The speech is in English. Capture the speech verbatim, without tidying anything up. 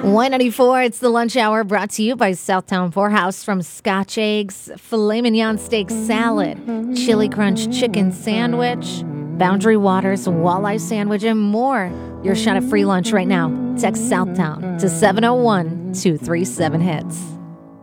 one ninety-four, it's the lunch hour brought to you by Southtown Poorhouse. From Scotch eggs, filet mignon steak salad, chili crunch chicken sandwich, Boundary Waters walleye sandwich, and more. Your shot at free lunch right now. Text Southtown to seven oh one, two three seven, HITS.